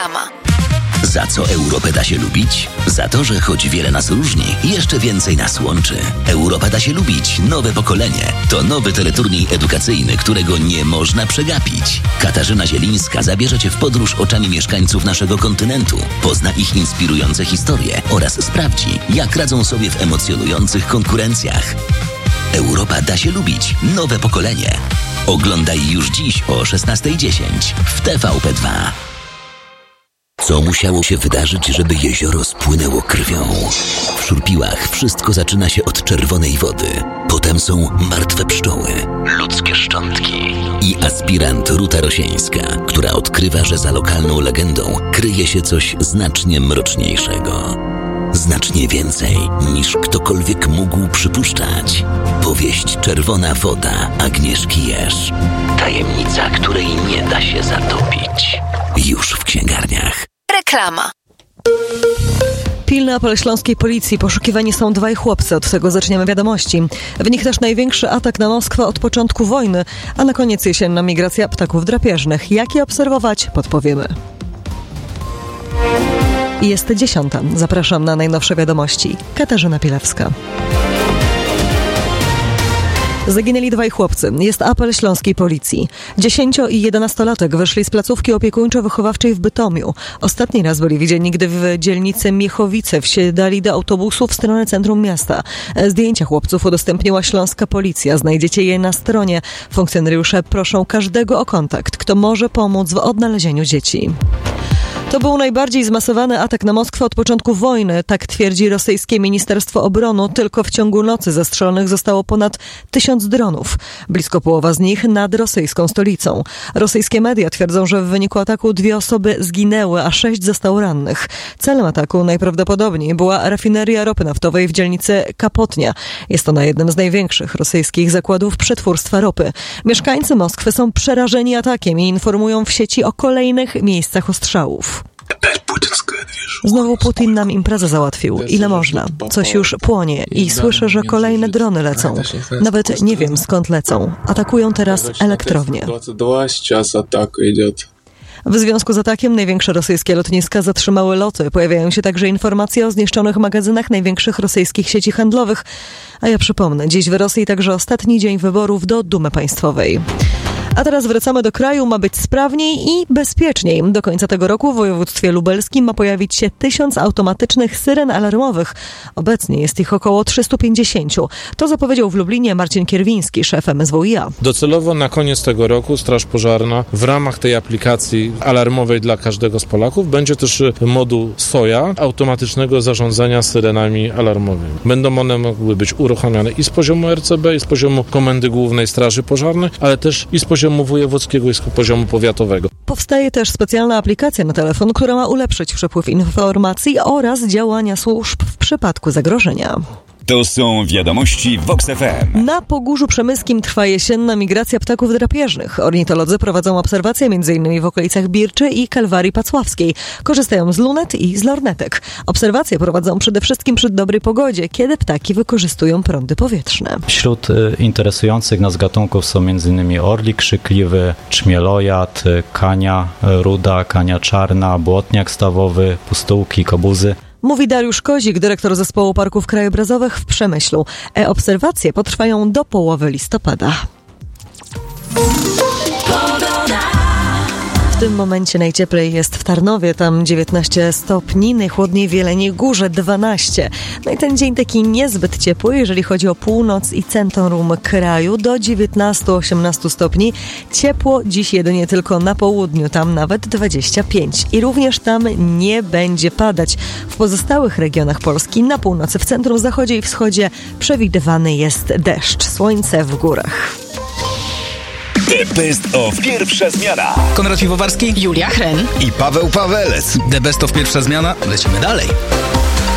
Reklama. Za co Europę da się lubić? Za to, że choć wiele nas różni, jeszcze więcej nas łączy. Europa da się lubić. Nowe pokolenie. To nowy teleturniej edukacyjny, którego nie można przegapić. Katarzyna Zielińska zabierze Cię w podróż oczami mieszkańców naszego kontynentu. Pozna ich inspirujące historie oraz sprawdzi, jak radzą sobie w emocjonujących konkurencjach. Europa da się lubić. Nowe pokolenie. Oglądaj już dziś o 16:10 w TVP2. Co musiało się wydarzyć, żeby jezioro spłynęło krwią? W Szurpiłach wszystko zaczyna się od czerwonej wody. Potem są martwe pszczoły, ludzkie szczątki i aspirant Ruta Rosieńska, która odkrywa, że za lokalną legendą kryje się coś znacznie mroczniejszego. Znacznie więcej niż ktokolwiek mógł przypuszczać. Powieść Czerwona woda Agnieszki Jerz. Tajemnica, której nie da się zatopić. Już w księgarniach. Reklama. Pilny apel śląskiej policji. Poszukiwani są dwaj chłopcy. Od tego zaczniemy wiadomości. W nich też największy atak na Moskwę od początku wojny, a na koniec jesienna migracja ptaków drapieżnych. Jak je obserwować? Podpowiemy. Jest 10. Zapraszam na najnowsze wiadomości. Katarzyna Pilewska. Zaginęli dwaj chłopcy. Jest apel śląskiej policji. 10- i 11-latek wyszli z placówki opiekuńczo-wychowawczej w Bytomiu. Ostatni raz byli widziani, gdy w dzielnicy Miechowice wsiadali do autobusu w stronę centrum miasta. Zdjęcia chłopców udostępniła śląska policja. Znajdziecie je na stronie. Funkcjonariusze proszą każdego o kontakt, kto może pomóc w odnalezieniu dzieci. To był najbardziej zmasowany atak na Moskwę od początku wojny, tak twierdzi rosyjskie Ministerstwo Obrony. Tylko w ciągu nocy zestrzelonych zostało ponad 1000 dronów. Blisko połowa z nich nad rosyjską stolicą. Rosyjskie media twierdzą, że w wyniku ataku 2 osoby zginęły, a 6 zostało rannych. Celem ataku najprawdopodobniej była rafineria ropy naftowej w dzielnicy Kapotnia. Jest ona jednym z największych rosyjskich zakładów przetwórstwa ropy. Mieszkańcy Moskwy są przerażeni atakiem i informują w sieci o kolejnych miejscach ostrzałów. Znowu Putin nam imprezę załatwił. Ile można? Coś już płonie i słyszę, że kolejne drony lecą. Nawet nie wiem, skąd lecą. Atakują teraz elektrownię. W związku z atakiem największe rosyjskie lotniska zatrzymały loty. Pojawiają się także informacje o zniszczonych magazynach największych rosyjskich sieci handlowych. A ja przypomnę, dziś w Rosji także ostatni dzień wyborów do Dumy Państwowej. A teraz wracamy do kraju. Ma być sprawniej i bezpieczniej. Do końca tego roku w województwie lubelskim ma pojawić się 1000 automatycznych syren alarmowych. Obecnie jest ich około 350. To zapowiedział w Lublinie Marcin Kierwiński, szef MSWiA. Docelowo na koniec tego roku Straż Pożarna w ramach tej aplikacji alarmowej dla każdego z Polaków będzie też moduł SOJA, automatycznego zarządzania syrenami alarmowymi. Będą one mogły być uruchamiane i z poziomu RCB, i z poziomu Komendy Głównej Straży Pożarnej, ale też i z poziomu wojewódzkiego i z poziomu powiatowego. Powstaje też specjalna aplikacja na telefon, która ma ulepszyć przepływ informacji oraz działania służb w przypadku zagrożenia. To są wiadomości Vox FM. Na Pogórzu Przemyskim trwa jesienna migracja ptaków drapieżnych. Ornitolodzy prowadzą obserwacje m.in. w okolicach Birczy i Kalwarii Pacławskiej. Korzystają z lunet i z lornetek. Obserwacje prowadzą przede wszystkim przy dobrej pogodzie, kiedy ptaki wykorzystują prądy powietrzne. Wśród interesujących nas gatunków są m.in. orlik krzykliwy, czmielojad, kania ruda, kania czarna, błotniak stawowy, pustułki, kobuzy. Mówi Dariusz Kozik, dyrektor Zespołu Parków Krajobrazowych w Przemyślu. Obserwacje potrwają do połowy listopada. W tym momencie najcieplej jest w Tarnowie, tam 19 stopni, najchłodniej w Jeleniej Górze 12. No i ten dzień taki niezbyt ciepły, jeżeli chodzi o północ i centrum kraju, do 19-18 stopni. Ciepło dziś jedynie tylko na południu, tam nawet 25. I również tam nie będzie padać. W pozostałych regionach Polski, na północy, w centrum, zachodzie i wschodzie przewidywany jest deszcz, słońce w górach. The Best of Pierwsza Zmiana. Konrad Piwowarski, Julia Hren i Paweł Pawelec. The Best of Pierwsza Zmiana. Lecimy dalej.